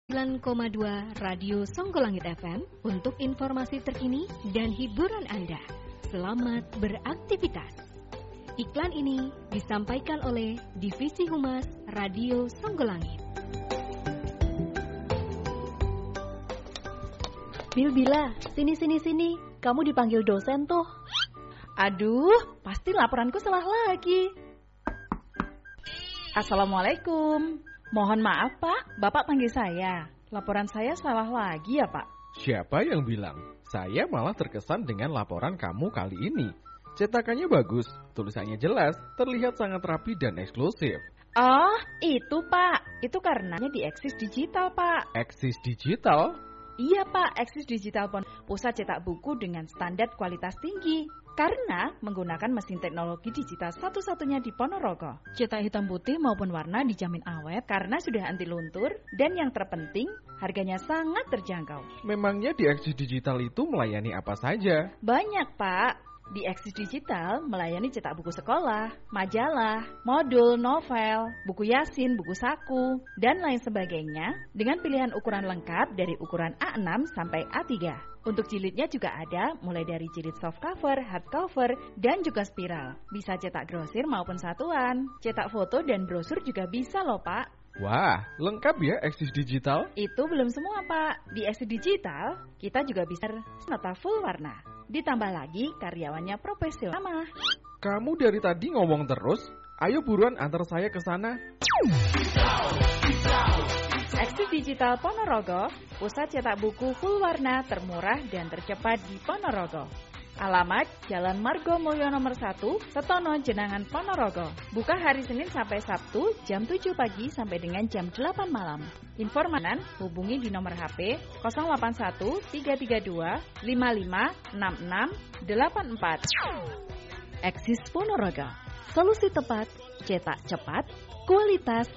9,2 Radio Songgolangit FM untuk informasi terkini dan hiburan Anda. Selamat beraktivitas. Iklan ini disampaikan oleh Divisi Humas Radio Songgolangit. Bila, sini. Kamu dipanggil dosen tuh. Aduh, pasti laporanku salah lagi. Assalamualaikum. Mohon maaf, Pak. Bapak panggil saya. Laporan saya salah lagi ya, Pak? Siapa yang bilang? Saya malah terkesan dengan laporan kamu kali ini. Cetakannya bagus, tulisannya jelas, terlihat sangat rapi dan eksklusif. Oh, itu, Pak. Itu karenanya di Eksis Digital, Pak. Eksis Digital? Iya, Pak. Eksis Digital pusat cetak buku dengan standar kualitas tinggi. Karena menggunakan mesin teknologi digital satu-satunya di Ponorogo. Cetak hitam putih maupun warna dijamin awet karena sudah anti luntur. Dan yang terpenting, harganya sangat terjangkau. Memangnya di Eksis Digital itu melayani apa saja? Banyak, Pak. Di Eksis Digital melayani cetak buku sekolah, majalah, modul, novel, buku yasin, buku saku, dan lain sebagainya dengan pilihan ukuran lengkap dari ukuran A6 sampai A3. Untuk jilidnya juga ada mulai dari jilid soft cover, hard cover, dan juga spiral. Bisa cetak grosir maupun satuan. Cetak foto dan brosur juga bisa loh, Pak. Wah, lengkap ya Eksis Digital? Itu belum semua, Pak. Di Eksis Digital, kita juga bisa nota full warna. Ditambah lagi karyawannya profesional. Kamu dari tadi ngomong terus. Ayo buruan antar saya ke sana. Eksis Digital Ponorogo, pusat cetak buku full warna termurah dan tercepat di Ponorogo. Alamat Jalan Margo Mulyo nomor 1, Setono, Jenangan, Ponorogo. Buka hari Senin sampai Sabtu jam 7 pagi sampai dengan jam 8 malam. Informasi hubungi di nomor HP 081 332 55 66 84. Eksis Ponorogo, solusi tepat, cetak cepat, kualitas